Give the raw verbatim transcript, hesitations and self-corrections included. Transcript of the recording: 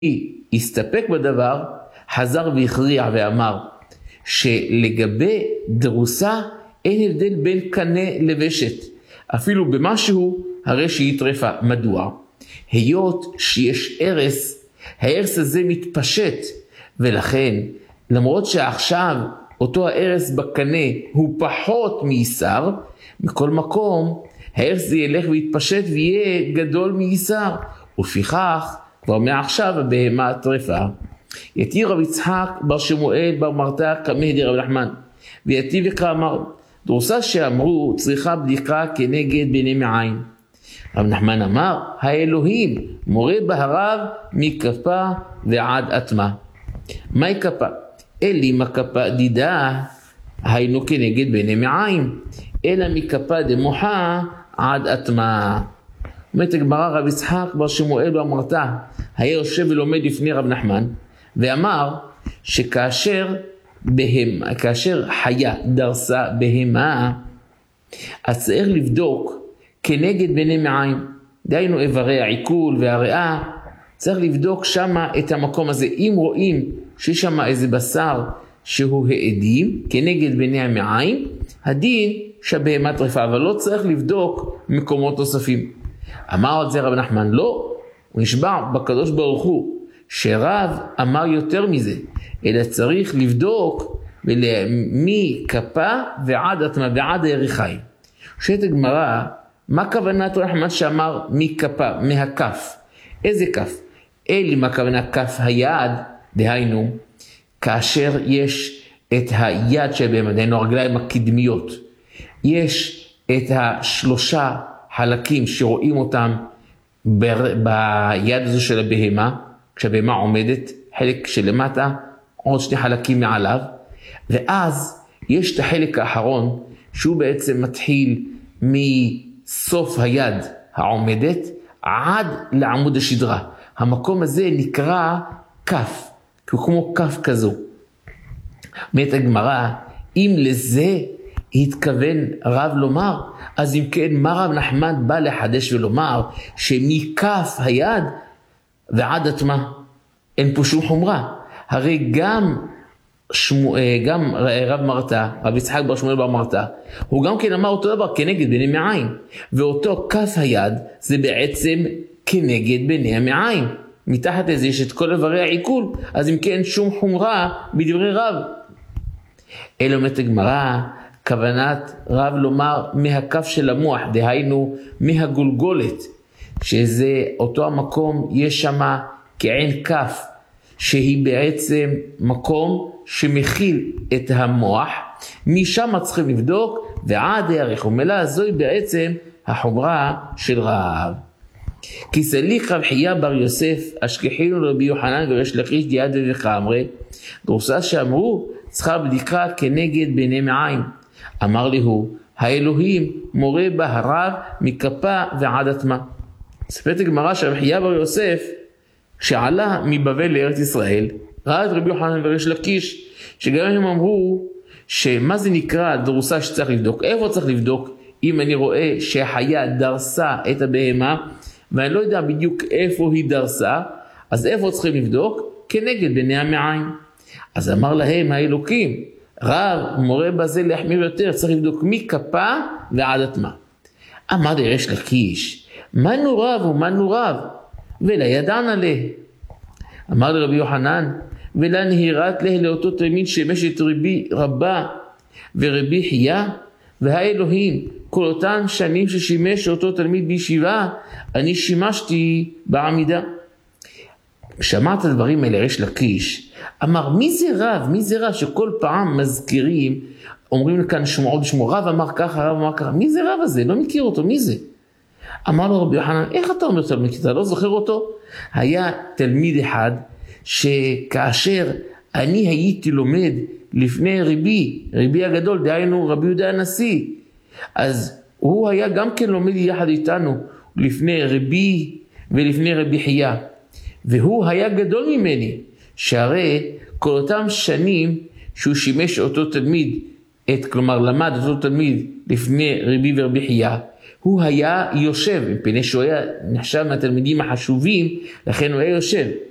הסתפק בדבר, חזר והכריע ואמר שלגבי דרוסה אין הבדל בין קנה לבשת, אפילו במשהו הרי שהיא טרפה. מדוע? היות שיש ערס, הערס הזה מתפשט, ולכן למרות שעכשיו אותו הערס בקנה הוא פחות מישר, מכל מקום הערס זה ילך ויתפשט ויהיה גדול מישר, ולפיכך כבר מעכשיו הבהמה טרפה. יתיר רב יצחק בר שמואל בר מרתע כמהדי רב נחמן, ויתיר וקרא אמר, דרוסה שאמרו צריכה בדיקה כנגד בעיני מעיים. רב נחמן אמר, האלוהים מורה בהרב מכפה ועד אטמה. מהי כפה? אלי מכפה דידה, היינו כנגד בעיני מעיים, אלא מכפה דמוחה עד אטמה. אומרת הגמרא, רב יצחק בר שמואל בר מרתע היה יושב ולומד לפני רב נחמן, ואמר שכאשר בהמה, כאשר חיה דרסה בהמה, אז צריך לבדוק כנגד בעיני מעיים, דהיינו איברי העיכול והריאה, צריך לבדוק שמה את המקום הזה. אם רואים שיש שמה איזה בשר שהוא העדים כנגד בעיני המעיים, הדין שהבהמה טרפה, אבל לא צריך לבדוק מקומות נוספים. אמר את זה רב נחמן, לא, הוא נשבע בקדוש ברוך הוא שרב אמר יותר מזה, אלא צריך לבדוק מכפה ועד אטמה ועד הירכיים. שאת הגמרא, מה כוונת רב נחמן שאמר מכפה, מהכף? איזה כף? אלי מה כוונה כף היד, דהיינו כאשר יש את היד שבהם, דהיינו הרגליים הקדמיות, יש את השלושה חלקים שרואים אותם ביד הזו של הבהמה, כשהבהמה עומדת, חלק שלמטה, עוד שני חלקים מעליו, ואז יש את החלק האחרון, שהוא בעצם מתחיל מסוף היד העומדת, עד לעמוד השדרה. המקום הזה נקרא כף, כי הוא כמו כף כזו. אומרת הגמרא, אם לזה התכוון רב לומר, אז אם כן, מה רב נחמן בא לחדש ולומר, שמכף היד ועד אטמה אין פה שום חומרה. הרי גם, שמו, גם רב מרתע, רב יצחק בר שמואל בר מרתע, הוא גם כן אמר אותו דבר כנגד בעיני מעיים, ואותו כף היד זה בעצם כנגד בעיני המעיים. מתחת לזה יש את כל איברי העיכול, אז אם כן שום חומרה בדברי רב. אלא אומרת הגמרא, כוונת רב לומר מהכף של המוח, דהיינו מהגולגולת, שזה אותו המקום, יש שם כעין כף, שהיא בעצם מקום שמכיל את המוח, משם צריכים לבדוק, ועד הערך ומלה זוהי בעצם החומרה של רב. כי סליק רב חייא בר יוסף, אשכחינו רבי יוחנן וריש לקיש דיעד וחמרי, דרוסה שאמרו, צריכה בדיקה כנגד בעיני מעיים. אמר לי, האלוהים מורה בהרב מכפה ועד אטמה. ספרת הגמרא שרב חייא בר יוסף, כשעלה מבבל לארץ ישראל, ראה את רבי יוחנן וריש לקיש, שגם הם אמרו, שמה זה נקרא דרוסה שצריך לבדוק? איפה צריך לבדוק? אם אני רואה שהחיה דרסה את הבהמה, ואני לא יודע בדיוק איפה היא דרסה, אז איפה צריכים לבדוק? כנגד בעיני המעיים. אז אמר להם האלוקים, רב מורה בזה להחמיר יותר, צריך לבדוק מכפה ועד אטמה. אמר לריש לקיש, מנו רב ומנו רב, ולא ידענה לה. אמר לרבי יוחנן, ולא נהירת לה לאותו תלמיד שמשת רבי רבה ורבי חייא, והאלוהים, כל אותן שנים ששימש אותו תלמיד בישיבה, אני שימשתי בעמידה. כשאמרת הדברים האלה ריש לקיש, אמר, מי זה רב? מי זה רב? שכל פעם מזכירים, אומרים לכאן שמועות בשמו, רב אמר ככה, רב אמר ככה, מי זה רב הזה? לא מכיר אותו, מי זה? אמר לו רבי יוחנן, איך אתה אומר תלמיד? אתה לא זוכר אותו? היה תלמיד אחד, שכאשר אני הייתי לומד לפני רבי, רבי הגדול, דהיינו רבי יהודה הנשיא, אז הוא היה גם כן לומד יחד איתנו, לפני רבי ולפני רבי חייא, והוא היה גדול ממני, שהרי כל אותם שנים שהוא שימש אותו תלמיד, את, כלומר למד אותו תלמיד לפני רבי ורבי חייא, הוא היה יושב, מפני שהוא היה נחשב מהתלמידים החשובים, לכן הוא היה יושב.